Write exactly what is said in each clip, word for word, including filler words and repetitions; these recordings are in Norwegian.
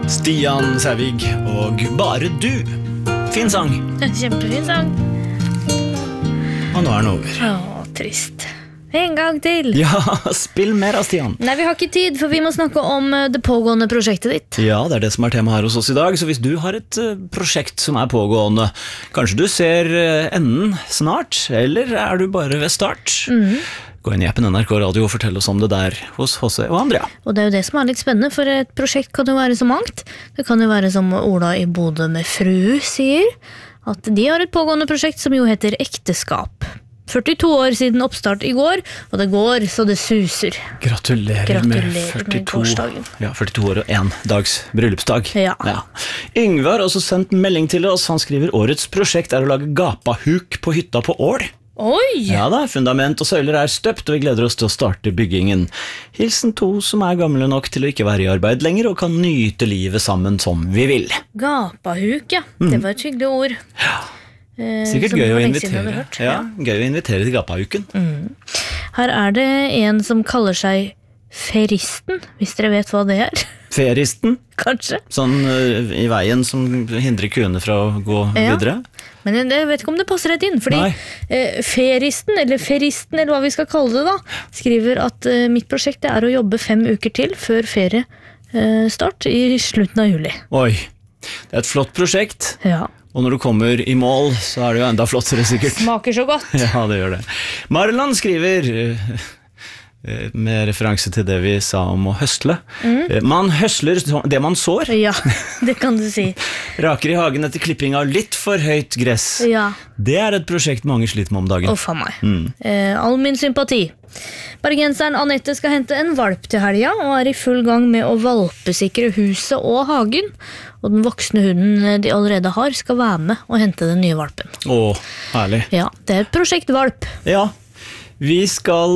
Stian Sævig og Bare du. Fin sang. Kjempefin sang. Og nå er den over. Åh, trist. En gang til. Ja, spill mer av Stian. Nei, vi har ikke tid, for vi må snakke om det pågående prosjektet ditt. Ja, det er det som er tema her hos oss i dag. Så hvis du har et uh, prosjekt som er pågående, kanskje du ser uh, enden snart, eller er du bare ved start? Mhm. Gå inn i appen N R K Radio og fortell oss om det der hos H C og Andrea. Og det er jo det som er litt spennende, for et prosjekt kan jo være så mangt. Det kan jo være som Ola i Bodø med fru sier, at de har et pågående prosjekt som jo heter Ekteskap. førtito år siden oppstart i går, og det går så det suser. Gratulerer, Gratulerer med førtito, med gårsdagen. Ja, førtito år og en dags bryllupsdag. Ja. Ja. Yngve har også sendt melding til oss. Han skriver årets prosjekt er å lage gapahuk på hytta på Ål. Oi! Ja da, fundament og søyler er støpt, og vi gleder oss til å starte byggingen. Hilsen to som er gamle nok til å ikke være i arbeid lenger, og kan nyte livet sammen som vi vil. Gapahuk, ja. Det var et hyggelig ord. Ja. Eh, Sikkert som gøy det å var lenge siden jeg invitere. hadde hørt. Ja, gøy å invitere til gapahuken. Mm. Her er det en som kaller seg Feristen, hvis dere vet hva det er. Feristen, Kanskje. sånn uh, i veien som hindrer kuene fra å gå Ja. videre. Men jeg vet ikke om det passer rett inn, fordi eh, Feristen, eller Feristen, eller hva vi skal kalle det da, skriver at eh, mitt prosjekt er å jobbe fem uker til før ferie eh, start i slutten av juli. Oi, det er et flott prosjekt, Ja. og når du kommer i mål, så er det jo enda flottere sikkert. Smaker så godt. Ja, det gjør det. Marland skriver, uh, med referanse til det vi sa om å høstle. Mm. Man høsler det man sår. Ja, det kan du si. Raker i hagen etter klipping av litt for høyt gress. Ja. Det er et prosjekt mange sliter med om dagen. Å, faen meg. Mm. Eh, all min sympati. Bergenseren Annette skal hente en valp til helga, og er i full gang med å valpesikre huset og hagen. Og den voksne hunden de allerede har skal være med og hente den nye valpen. Åh, herlig. Ja, det er et prosjekt valp. Ja, vi skal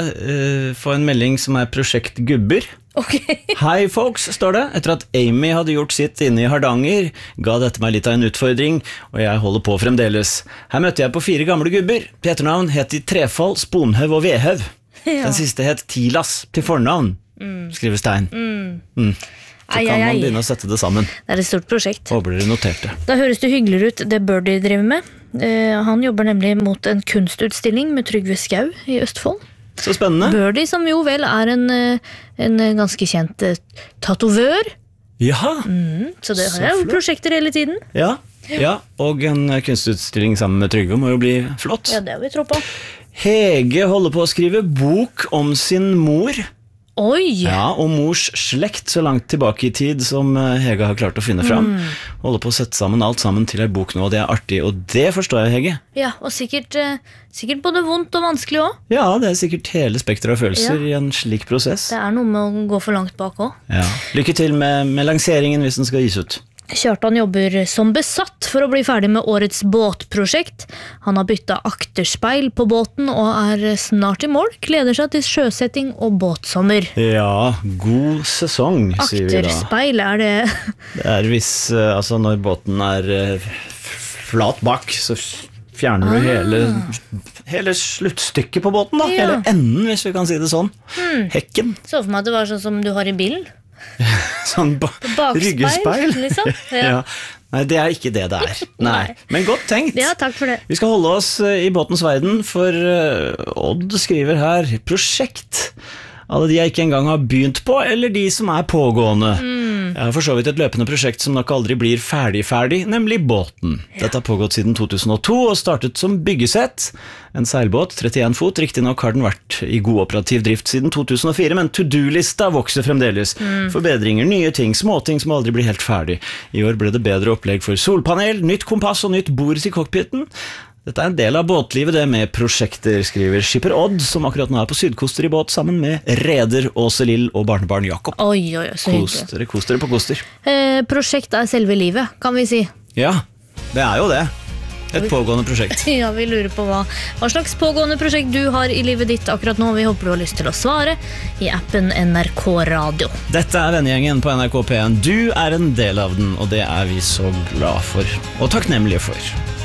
uh, få en melding som er prosjekt Gubber. Ok. Hei folks, står det. Etter at Amy hadde gjort sitt inne i Hardanger, ga dette meg litt av en utfordring, og jeg holder på fremdeles. Her møtte jeg på fire gamle gubber. Til etternavn het de Trefall, Sponhaug og Vehaug. Ja. Den siste het Tilas til fornavn, mm. skriver Stein. Mm. Mm. Så Ai, kan ai, ai. man begynne å sette det sammen. Det er et stort prosjekt. Håper dere noterte. Da høres det hyggeligere ut det Birdie driver med. Eh, han jobber nemlig mot en kunstutstilling med Trygve Skau i Østfold. Så spennende. Birdie, som jo vel er en, en ganske kjent uh, tatovør. Ja. Mm, så det Så har jeg jo flott. prosjekter hele tiden. Ja. Ja, og en kunstutstilling sammen med Trygve må jo bli flott. Ja, det har vi tro på. Hege holder på å skrive bok om sin mor. Oi! Ja, og mors slekt så langt tilbake i tid som Hege har klart å finne fram. Mm. Holder på å sette sammen alt sammen til en bok nå, og det er artig, og det forstår jeg, Hege. Ja, og sikkert, uh, sikkert både vondt og vanskelig også. Ja, det er sikkert hele spektret av følelser Ja. i en slik prosess. Det er noe med å gå for langt bak også. Ja. Lykke til med, med lanseringen hvis den skal gis ut. Kjartan jobber som besatt for å bli ferdig med årets båtprosjekt. Han har byttet akterspeil på båten og er snart i mål. Gleder seg til sjøsetting og båtsommer. Ja, god sesong, sier vi da. Akterspeil, er det... Det er hvis, eh, altså når båten er eh, f- flat bak, så fjerner du Ah. hele, hele sluttstykket på båten da. Ja. Hele enden, hvis vi kan si det sånn. Hmm. Hekken. Så for meg at det var sånn som du har i bilen. Sånn ba Bakspeil, ryggespeil. liksom. Ja. Ja. Nei, det er ikke det det er. Nei. Nei. Men godt tenkt. Ja, takk for det. Vi skal holde oss eh, i båtens verden, for eh, Odd skriver her prosjekt. Alle de jeg ikke engang har begynt på, eller de som er pågående. Mm. Jeg har for så vidt et løpende prosjekt som nok aldri blir ferdig-ferdig, nemlig båten. Ja. Dette har pågått siden to tusen og to og startet som byggesett. En seilbåt, trettien fot, riktig nok har den vært i god operativ drift siden to tusen og fire, men to-do-lista vokser fremdeles. Mm. Forbedringer, nye ting, småting som aldri blir helt ferdig. I år ble det bedre opplegg for solpanel, nytt kompass og nytt bord i kokpiten. Dette er en del av båtlivet det med prosjekter, skriver skipper Odd, som akkurat nå er på Sydkoster i båt sammen med reder Åse Lill og barnebarn Jakob. Oi, oi, så hyggelig. Koster, koster på koster. Eh, prosjekt er selve livet, kan vi si. Ja, det er jo det. Et pågående prosjekt. Ja, vi lurer på hva, hva slags pågående prosjekt du har i livet ditt akkurat nå. Vi håper du har lyst til å svare i appen N R K Radio. Dette er vennegjengen på N R K P en. Du er en del av den, og det er vi så glad for og takknemlige for.